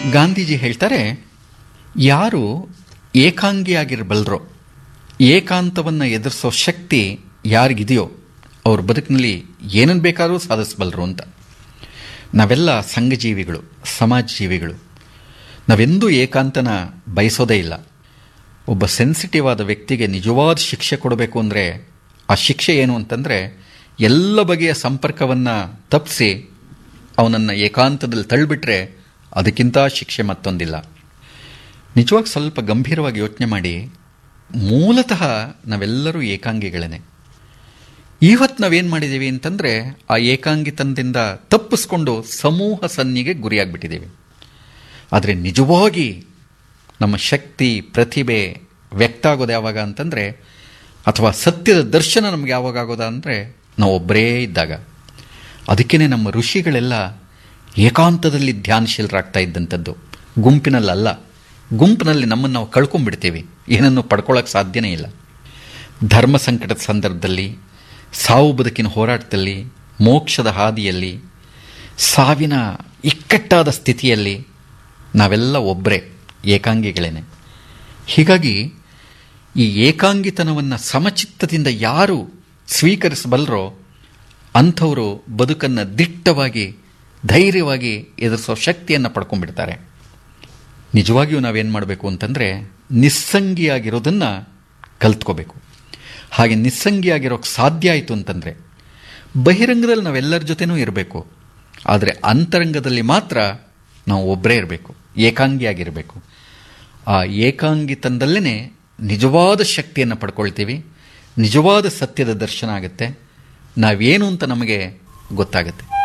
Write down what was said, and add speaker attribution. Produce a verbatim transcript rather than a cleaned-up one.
Speaker 1: ಗಾಂಧೀಜಿ ಹೇಳ್ತಾರೆ, ಯಾರು ಏಕಾಂಗಿಯಾಗಿರಬಲ್ಲರೋ, ಏಕಾಂತವನ್ನು ಎದುರಿಸೋ ಶಕ್ತಿ ಯಾರಿಗಿದೆಯೋ ಅವ್ರ ಬದುಕಿನಲ್ಲಿ ಏನನ್ನು ಬೇಕಾದರೂ ಸಾಧಿಸಬಲ್ಲರು ಅಂತ. ನಾವೆಲ್ಲ ಸಂಘಜೀವಿಗಳು, ಸಮಾಜ ಜೀವಿಗಳು. ನಾವೆಂದೂ ಏಕಾಂತನ ಬಯಸೋದೇ ಇಲ್ಲ. ಒಬ್ಬ ಸೆನ್ಸಿಟಿವ್ ಆದ ವ್ಯಕ್ತಿಗೆ ನಿಜವಾದ ಶಿಕ್ಷೆ ಕೊಡಬೇಕು ಅಂದರೆ ಆ ಶಿಕ್ಷೆ ಏನು ಅಂತಂದರೆ, ಎಲ್ಲ ಬಗೆಯ ಸಂಪರ್ಕವನ್ನು ತಪ್ಪಿಸಿ ಅವನನ್ನು ಏಕಾಂತದಲ್ಲಿ ತಳ್ಳಿಬಿಟ್ರೆ ಅದಕ್ಕಿಂತ ಶಿಕ್ಷೆ ಮತ್ತೊಂದಿಲ್ಲ. ನಿಜವಾಗಿ ಸ್ವಲ್ಪ ಗಂಭೀರವಾಗಿ ಯೋಚನೆ ಮಾಡಿ, ಮೂಲತಃ ನಾವೆಲ್ಲರೂ ಏಕಾಂಗಿಗಳೇ. ಇವತ್ತು ನಾವೇನು ಮಾಡಿದ್ದೀವಿ ಅಂತಂದರೆ, ಆ ಏಕಾಂಗಿತನದಿಂದ ತಪ್ಪಿಸ್ಕೊಂಡು ಸಮೂಹ ಸನ್ನಿಗೆ ಗುರಿಯಾಗಿಬಿಟ್ಟಿದ್ದೀವಿ. ಆದರೆ ನಿಜವಾಗಿ ನಮ್ಮ ಶಕ್ತಿ, ಪ್ರತಿಭೆ ವ್ಯಕ್ತ ಆಗೋದು ಯಾವಾಗ ಅಂತಂದರೆ, ಅಥವಾ ಸತ್ಯದ ದರ್ಶನ ನಮಗೆ ಯಾವಾಗ ಆಗೋದ ಅಂದರೆ, ನಾವು ಒಬ್ಬರೇ ಇದ್ದಾಗ. ಅದಕ್ಕೇ ನಮ್ಮ ಋಷಿಗಳೆಲ್ಲ ಏಕಾಂತದಲ್ಲಿ ಧ್ಯಾನಶೀಲರಾಗ್ತಾ ಇದ್ದಂಥದ್ದು, ಗುಂಪಿನಲ್ಲಲ್ಲ. ಗುಂಪಿನಲ್ಲಿ ನಮ್ಮನ್ನು ನಾವು ಕಳ್ಕೊಂಡ್ಬಿಡ್ತೀವಿ, ಏನನ್ನು ಪಡ್ಕೊಳ್ಳೋಕ್ಕೆ ಸಾಧ್ಯನೇ ಇಲ್ಲ. ಧರ್ಮ ಸಂಕಟದ ಸಂದರ್ಭದಲ್ಲಿ, ಸಾವು ಬದುಕಿನ ಹೋರಾಟದಲ್ಲಿ, ಮೋಕ್ಷದ ಹಾದಿಯಲ್ಲಿ, ಸಾವಿನ ಇಕ್ಕಟ್ಟಾದ ಸ್ಥಿತಿಯಲ್ಲಿ ನಾವೆಲ್ಲ ಒಬ್ಬರೇ, ಏಕಾಂಗಿಗಳೇನೆ. ಹೀಗಾಗಿ ಈ ಏಕಾಂಗಿತನವನ್ನು ಸಮಚಿತ್ತದಿಂದ ಯಾರು ಸ್ವೀಕರಿಸಬಲ್ಲರೋ ಅಂಥವರು ಬದುಕನ್ನು ದಿಟ್ಟವಾಗಿ, ಧೈರ್ಯವಾಗಿ ಎದುರಿಸೋ ಶಕ್ತಿಯನ್ನು ಪಡ್ಕೊಂಡ್ಬಿಡ್ತಾರೆ. ನಿಜವಾಗಿಯೂ ನಾವೇನು ಮಾಡಬೇಕು ಅಂತಂದರೆ, ನಿಸ್ಸಂಗಿಯಾಗಿರೋದನ್ನು ಕಲ್ತ್ಕೋಬೇಕು. ಹಾಗೆ ನಿಸ್ಸಂಗಿಯಾಗಿರೋಕ್ಕೆ ಸಾಧ್ಯ ಆಯಿತು ಅಂತಂದರೆ, ಬಹಿರಂಗದಲ್ಲಿ ನಾವೆಲ್ಲರ ಜೊತೆನೂ ಇರಬೇಕು, ಆದರೆ ಅಂತರಂಗದಲ್ಲಿ ಮಾತ್ರ ನಾವು ಒಬ್ಬರೇ ಇರಬೇಕು, ಏಕಾಂಗಿಯಾಗಿರಬೇಕು. ಆ ಏಕಾಂಗಿತನದಲ್ಲೇ ನಿಜವಾದ ಶಕ್ತಿಯನ್ನು ಪಡ್ಕೊಳ್ತೀವಿ, ನಿಜವಾದ ಸತ್ಯದ ದರ್ಶನ ಆಗುತ್ತೆ, ನಾವೇನು ಅಂತ ನಮಗೆ ಗೊತ್ತಾಗುತ್ತೆ.